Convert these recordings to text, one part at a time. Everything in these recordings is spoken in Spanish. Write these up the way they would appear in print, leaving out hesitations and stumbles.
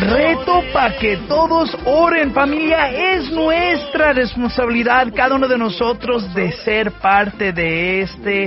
reto para que todos oren, familia. Es nuestra responsabilidad, cada uno de nosotros, de ser parte de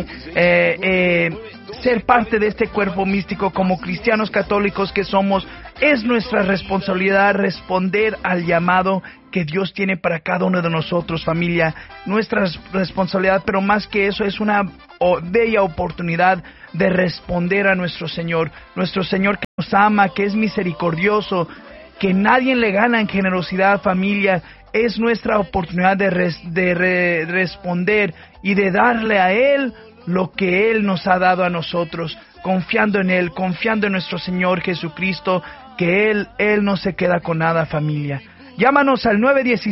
este cuerpo místico como cristianos católicos que somos. Es nuestra responsabilidad responder al llamado que Dios tiene para cada uno de nosotros, familia. Nuestra responsabilidad, pero más que eso, es una bella oportunidad de responder a nuestro Señor que nos ama, que es misericordioso, que nadie le gana en generosidad, familia. Es nuestra oportunidad de responder y de darle a Él lo que Él nos ha dado a nosotros, confiando en Él, confiando en nuestro Señor Jesucristo, que Él no se queda con nada, familia. Llámanos al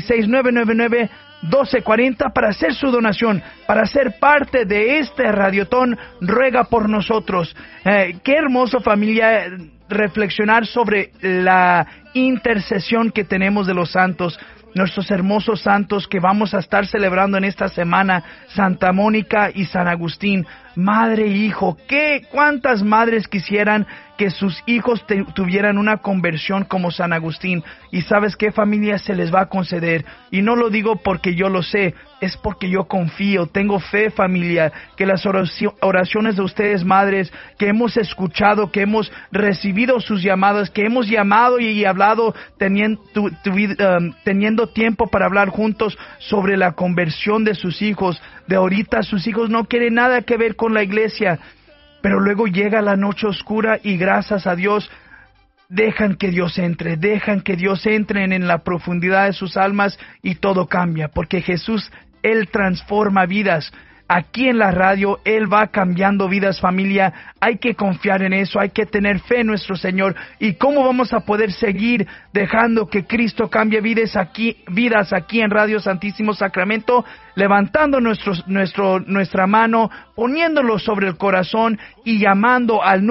916-999-1240 para hacer su donación, para ser parte de este radiotón. Ruega por nosotros. Qué hermoso, familia, reflexionar sobre la intercesión que tenemos de los santos, nuestros hermosos santos que vamos a estar celebrando en esta semana, Santa Mónica y San Agustín. Madre e hijo, cuántas madres quisieran que sus hijos tuvieran una conversión como San Agustín. Y ¿sabes qué, familia? Se les va a conceder. Y no lo digo porque yo lo sé, es porque yo confío, tengo fe, familia, que las oraciones de ustedes, madres, que hemos escuchado, que hemos recibido sus llamadas, que hemos llamado y hablado teniendo tiempo para hablar juntos sobre la conversión de sus hijos. De ahorita sus hijos no quieren nada que ver con la iglesia, pero luego llega la noche oscura y gracias a Dios dejan que Dios entre en la profundidad de sus almas y todo cambia, porque Jesús, Él transforma vidas. Aquí en la radio, Él va cambiando vidas, familia. Hay que confiar en eso, hay que tener fe en nuestro Señor. ¿Y cómo vamos a poder seguir dejando que Cristo cambie vidas aquí en Radio Santísimo Sacramento? Levantando nuestra mano, poniéndolo sobre el corazón y llamando al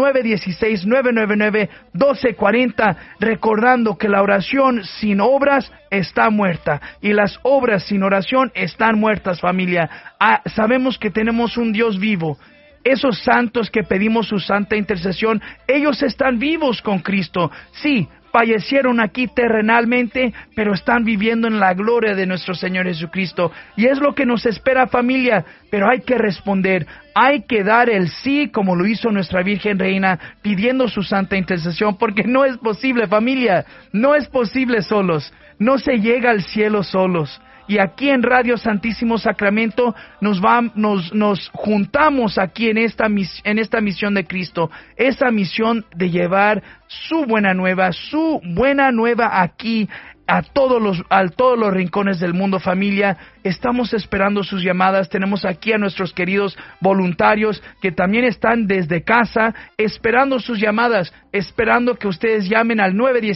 916-999-1240, recordando que la oración sin obras está muerta y las obras sin oración están muertas, familia. Sabemos que tenemos un Dios vivo. Esos santos que pedimos su santa intercesión, ellos están vivos con Cristo. Sí, fallecieron aquí terrenalmente, pero están viviendo en la gloria de nuestro Señor Jesucristo. Y es lo que nos espera, familia, pero hay que responder, hay que dar el sí, como lo hizo nuestra Virgen Reina, pidiendo su santa intercesión, porque no es posible, familia, no es posible solos, no se llega al cielo solos. Y aquí en Radio Santísimo Sacramento nos juntamos aquí en esta misión de Cristo, esa misión de llevar su buena nueva aquí a todos los rincones del mundo, familia. Estamos esperando sus llamadas. Tenemos aquí a nuestros queridos voluntarios que también están desde casa esperando sus llamadas, esperando que ustedes llamen al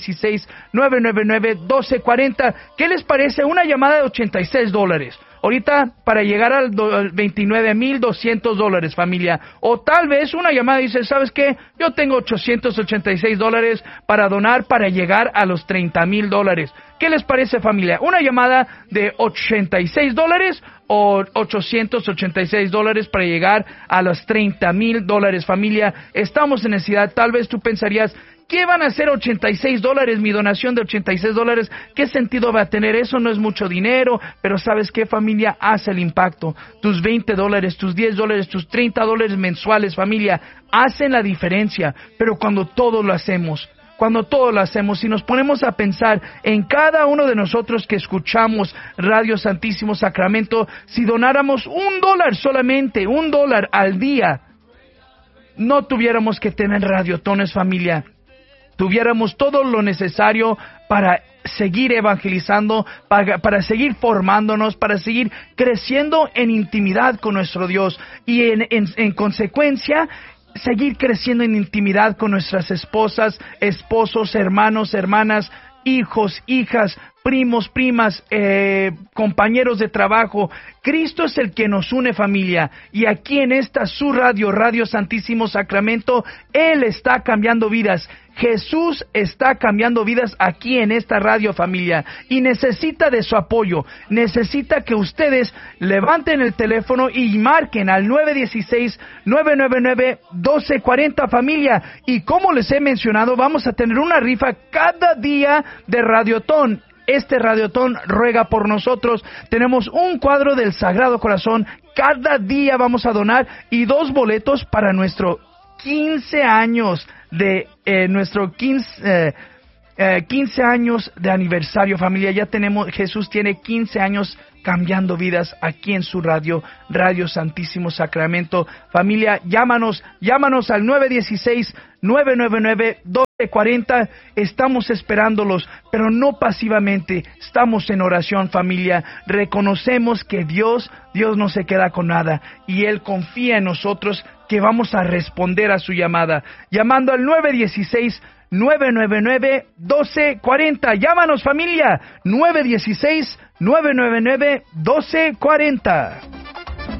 916-999-1240. ¿Qué les parece? Una llamada de $86. Ahorita para llegar al $29,200, familia. O tal vez una llamada dice, ¿sabes qué? Yo tengo $886 para donar para llegar a los $30,000. ¿Qué les parece, familia? Una llamada de $86 o $886 para llegar a los $30,000, familia. Estamos en necesidad. Tal vez tú pensarías, ¿qué van a hacer $86? Mi donación de $86, ¿qué sentido va a tener? Eso no es mucho dinero, pero ¿sabes qué, familia? Hace el impacto. Tus $20, tus $10, tus $30 mensuales, familia, hacen la diferencia. Pero cuando todos lo hacemos, si nos ponemos a pensar en cada uno de nosotros que escuchamos Radio Santísimo Sacramento, si donáramos $1 solamente, $1 al día, no tuviéramos que tener radiotones, familia. Tuviéramos todo lo necesario para seguir evangelizando, para seguir formándonos, para seguir creciendo en intimidad con nuestro Dios y en consecuencia seguir creciendo en intimidad con nuestras esposas, esposos, hermanos, hermanas, hijos, hijas, primos, primas, compañeros de trabajo. Cristo es el que nos une, familia, y aquí en esta su radio, Radio Santísimo Sacramento, Él está cambiando vidas. Jesús está cambiando vidas aquí en esta radio, familia, y necesita de su apoyo. Necesita que ustedes levanten el teléfono y marquen al 916-999-1240, familia. Y como les he mencionado, vamos a tener una rifa cada día de Radiotón. Este Radiotón ruega por nosotros. Tenemos un cuadro del Sagrado Corazón. Cada día vamos a donar y 2 boletos para nuestro 15 años de 15 años de aniversario, familia. Ya tenemos, Jesús tiene 15 años cambiando vidas aquí en su radio, Radio Santísimo Sacramento. Familia, llámanos al 916-999-1240. Estamos esperándolos, pero no pasivamente. Estamos en oración, familia. Reconocemos que Dios no se queda con nada y Él confía en nosotros que vamos a responder a su llamada. Llamando al 916-999-1240. Llámanos, familia. 916-999-1240.